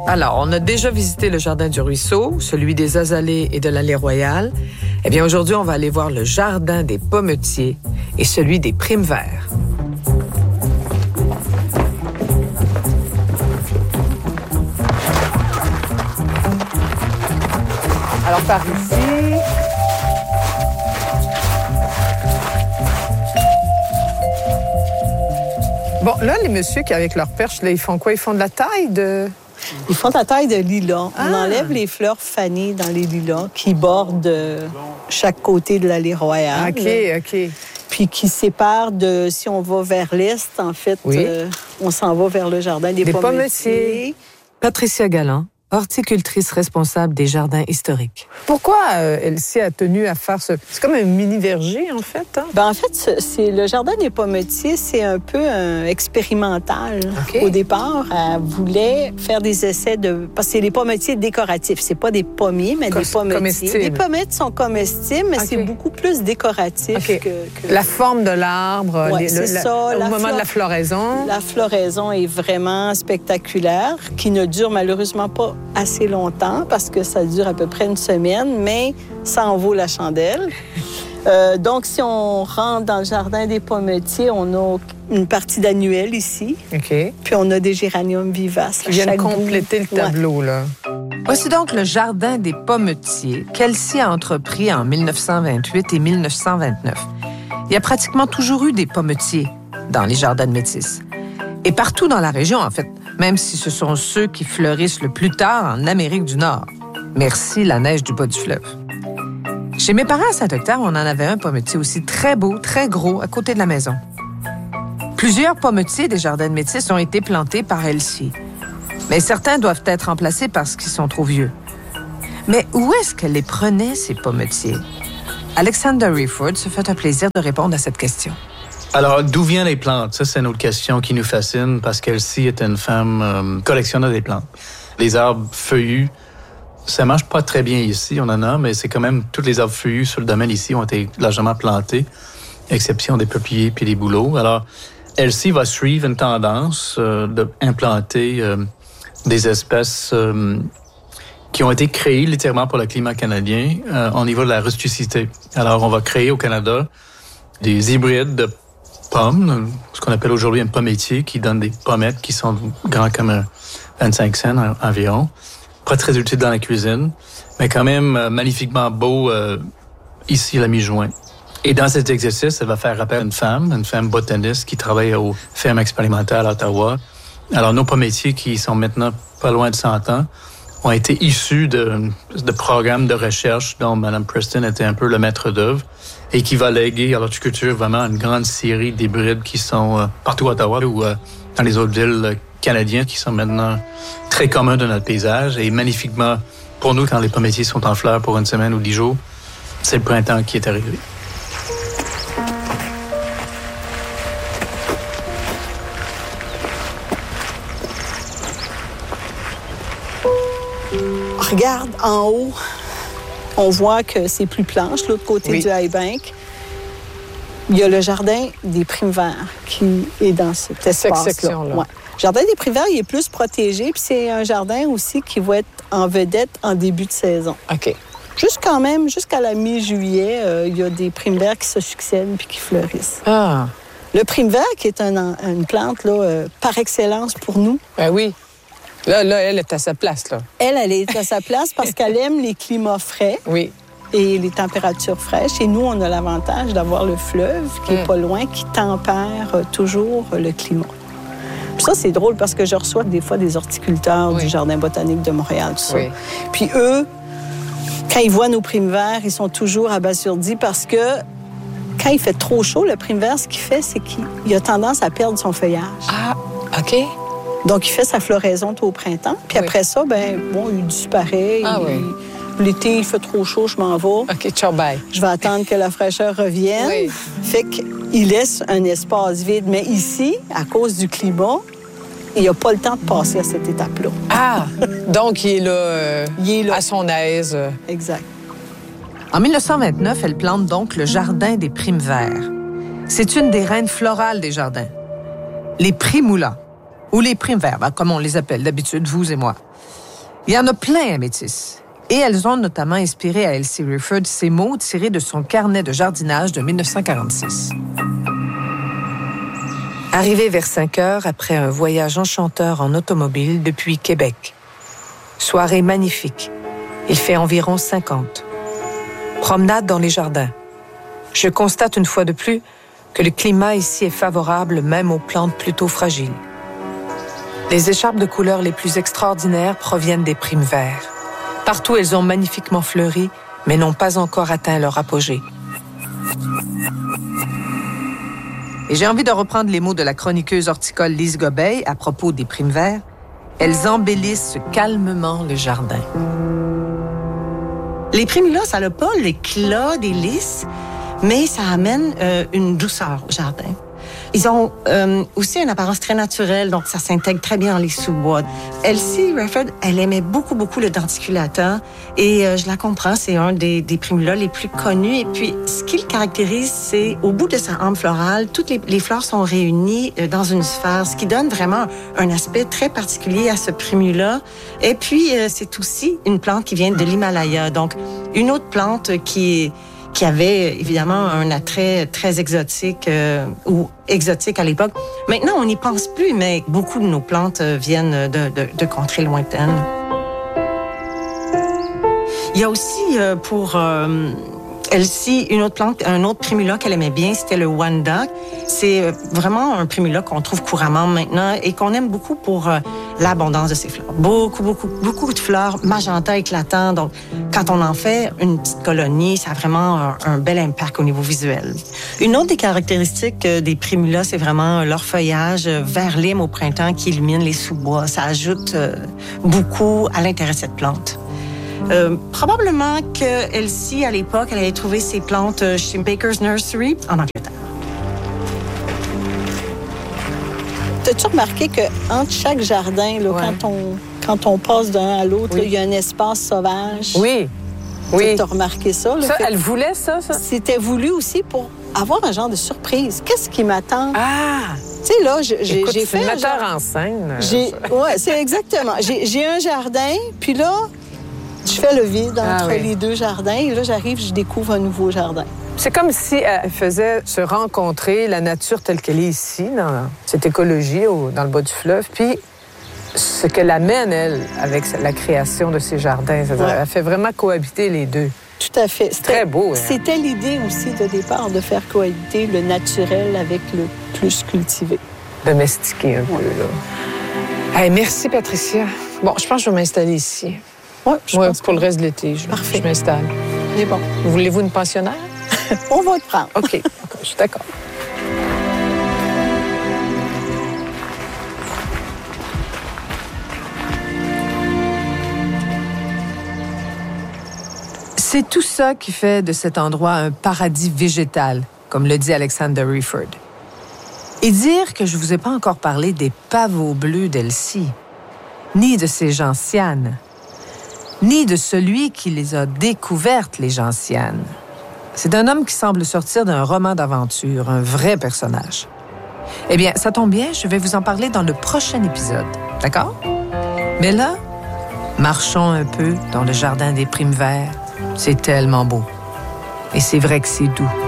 Alors, on a déjà visité le jardin du ruisseau, celui des azalées et de l'allée royale. Eh bien, aujourd'hui, on va aller voir le jardin des pommetiers et celui des primes verts. Alors, par ici... Bon, là, les messieurs qui, avec leur perche, là, ils font quoi? Ils font de la taille de... Ils font de la taille de lilas. On enlève les fleurs fanées dans les lilas qui bordent chaque côté de l'allée royale. OK. Puis qui séparent de... Si on va vers l'est, en fait, on s'en va vers le jardin des pommetiers. Patricia Galland, horticultrice responsable des jardins historiques. Pourquoi Elsie a tenu à faire ce... C'est comme un mini-verger, en fait. Hein? En fait, c'est le jardin des pommetiers, c'est un peu expérimental. Okay. Au départ, elle voulait faire des essais de... Parce que c'est des pommetiers décoratifs. C'est pas des pommiers, mais des pommetiers. Les pommettes sont comestibles, mais c'est beaucoup plus décoratif que... La forme de l'arbre, c'est ça. Au moment de la floraison. La floraison est vraiment spectaculaire, qui ne dure malheureusement pas assez longtemps parce que ça dure à peu près une semaine, mais ça en vaut la chandelle. Donc, si on rentre dans le jardin des pommetiers, on a une partie d'annuels ici. OK. Puis on a des géraniums vivaces. Qui viennent compléter le tableau, là. Voici donc le jardin des pommetiers qu'Elsie a entrepris en 1928 et 1929. Il y a pratiquement toujours eu des pommetiers dans les jardins de Métis. Et partout dans la région, en fait, même si ce sont ceux qui fleurissent le plus tard en Amérique du Nord. Merci la neige du bas du fleuve. Chez mes parents à Saint-Octave, on en avait un pommetier aussi très beau, très gros, à côté de la maison. Plusieurs pommetiers des jardins de Métis ont été plantés par Elsie. Mais certains doivent être remplacés parce qu'ils sont trop vieux. Mais où est-ce qu'elle les prenait, ces pommetiers? Alexander Rieford se fait un plaisir de répondre à cette question. Alors, d'où viennent les plantes? Ça, c'est une autre question qui nous fascine parce qu'Elsie est une femme collectionneur des plantes. Les arbres feuillus, ça marche pas très bien ici, on en a, mais c'est quand même tous les arbres feuillus sur le domaine ici ont été largement plantés, exception des peupliers puis des bouleaux. Alors, Elsie va suivre une tendance d'implanter des espèces qui ont été créées littéralement pour le climat canadien au niveau de la rusticité. Alors, on va créer au Canada des hybrides de pommes, ce qu'on appelle aujourd'hui un pommier, qui donne des pommettes qui sont grands comme 25 cents environ. Pas très utile dans la cuisine, mais quand même magnifiquement beau ici à la mi-juin. Et dans cet exercice, elle va faire appel à une femme botaniste qui travaille aux fermes expérimentales à Ottawa. Alors, nos pommiers qui sont maintenant pas loin de 100 ans ont été issus de programmes de recherche dont Mme Preston était un peu le maître d'œuvre et qui va léguer à l'horticulture vraiment une grande série d'hybrides qui sont partout à Ottawa ou dans les autres villes canadiennes qui sont maintenant très communs dans notre paysage et magnifiquement pour nous quand les pommiers sont en fleurs pour une semaine ou 10 jours, c'est le printemps qui est arrivé. Regarde en haut, on voit que c'est plus planche, l'autre côté du High Bank. Il y a le jardin des primes verts qui est dans cet espace-là. Ouais. Le jardin des primes verts, il est plus protégé, puis c'est un jardin aussi qui va être en vedette en début de saison. OK. Jusqu'à la mi-juillet, il y a des primes verts qui se succèdent puis qui fleurissent. Ah. Le prime vert, qui est une plante là, par excellence pour nous. Ben oui. Là, elle est à sa place, là. Elle est à sa place parce qu'elle aime les climats frais. Oui. Et les températures fraîches. Et nous, on a l'avantage d'avoir le fleuve qui est pas loin, qui tempère toujours le climat. Puis ça, c'est drôle parce que je reçois des fois des horticulteurs du Jardin botanique de Montréal, tout ça. Oui. Puis eux, quand ils voient nos primes verts, ils sont toujours abasourdis parce que quand il fait trop chaud, le prime vert, ce qu'il fait, c'est qu'il a tendance à perdre son feuillage. Ah, OK. Donc, il fait sa floraison tôt au printemps. Puis après ça, il disparaît. Ah oui. L'été, il fait trop chaud, je m'en vais. OK, ciao, bye. Je vais attendre que la fraîcheur revienne. Oui. Fait qu'il laisse un espace vide. Mais ici, à cause du climat, il n'a pas le temps de passer à cette étape-là. Ah! Donc, il est là, à son aise. Exact. En 1929, elle plante donc le jardin des primes verts. C'est une des reines florales des jardins. Les primula. ou les primes verts, comme on les appelle d'habitude, vous et moi. Il y en a plein à Métis. Et elles ont notamment inspiré à Elsie Rufford ces mots tirés de son carnet de jardinage de 1946. Arrivé vers 5 heures après un voyage enchanteur en automobile depuis Québec. Soirée magnifique. Il fait environ 50. Promenade dans les jardins. Je constate une fois de plus que le climat ici est favorable même aux plantes plutôt fragiles. Les écharpes de couleurs les plus extraordinaires proviennent des primes verts. Partout, elles ont magnifiquement fleuri, mais n'ont pas encore atteint leur apogée. Et j'ai envie de reprendre les mots de la chroniqueuse horticole Lise Gobeil à propos des primes verts. Elles embellissent calmement le jardin. Les primulas, ça n'a pas l'éclat des lys, mais ça amène une douceur au jardin. Ils ont aussi une apparence très naturelle, donc ça s'intègre très bien dans les sous-bois. Elsie Rufford, elle aimait beaucoup le denticulatum et je la comprends, c'est un des primulas les plus connus. Et puis, ce qui le caractérise, c'est au bout de sa hampe florale, toutes les fleurs sont réunies dans une sphère, ce qui donne vraiment un aspect très particulier à ce primula. Et puis, c'est aussi une plante qui vient de l'Himalaya, donc une autre plante qui avait évidemment un attrait très exotique ou exotique à l'époque. Maintenant, on n'y pense plus, mais beaucoup de nos plantes viennent de contrées lointaines. Il y a aussi pour Elsie une autre plante, un autre primula qu'elle aimait bien, c'était le wanda. C'est vraiment un primula qu'on trouve couramment maintenant et qu'on aime beaucoup pour l'abondance de ses fleurs. Beaucoup de fleurs magenta éclatants. Donc, quand on en fait une petite colonie, ça a vraiment un bel impact au niveau visuel. Une autre des caractéristiques des primulas, c'est vraiment leur feuillage vert lime au printemps qui illumine les sous-bois. Ça ajoute beaucoup à l'intérêt de cette plante. Probablement que Elsie, à l'époque, elle avait trouvé ses plantes chez Baker's Nursery en Angleterre. T'as-tu remarqué qu'entre chaque jardin, là, quand on passe d'un à l'autre, il y a un espace sauvage? Oui. T'as remarqué ça? Là, elle voulait ça? C'était voulu aussi pour avoir un genre de surprise. Qu'est-ce qui m'attend? Ah! Tu sais, là, j'ai fait... C'est metteur en scène. Oui, c'est exactement. J'ai un jardin, puis là... Je fais le vide entre les deux jardins et là, j'arrive, je découvre un nouveau jardin. C'est comme si elle faisait se rencontrer la nature telle qu'elle est ici, dans cette écologie, dans le bas du fleuve, puis ce qu'elle amène, elle, avec la création de ces jardins. Elle fait vraiment cohabiter les deux. Tout à fait. C'est très beau. C'était l'idée aussi de départ de faire cohabiter le naturel avec le plus cultivé. Domestiquer un peu, là. Hey, merci, Patricia. Bon, je pense que je vais m'installer ici. Oui, pour le reste de l'été, je m'installe. C'est bon. Voulez-vous une pensionnaire? On va te prendre. OK, je suis d'accord. C'est tout ça qui fait de cet endroit un paradis végétal, comme le dit Alexander Rufford. Et dire que je vous ai pas encore parlé des pavots bleus d'Elsie, ni de ses gentianes, ni de celui qui les a découvertes, les gentianes. C'est un homme qui semble sortir d'un roman d'aventure, un vrai personnage. Eh bien, ça tombe bien, je vais vous en parler dans le prochain épisode, d'accord? Mais là, marchons un peu dans le jardin des primes verts. C'est tellement beau. Et c'est vrai que c'est doux.